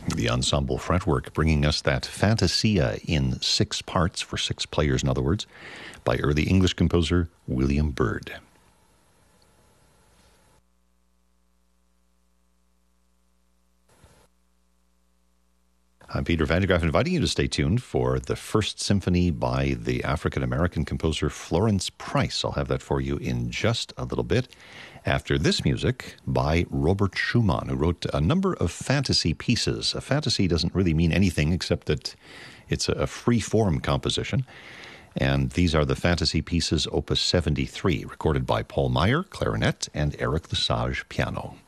The ensemble fretwork bringing us that Fantasia in 6 parts, for 6 players in other words, by early English composer William Byrd. I'm Peter Van de Graaff, inviting you to stay tuned for the First Symphony by the African-American composer Florence Price. I'll have that for you in just a little bit. After this music by Robert Schumann, who wrote a number of fantasy pieces. A fantasy doesn't really mean anything except that it's a free-form composition. And these are the fantasy pieces, Opus 73, recorded by Paul Meyer, clarinet, and Eric Lesage, piano.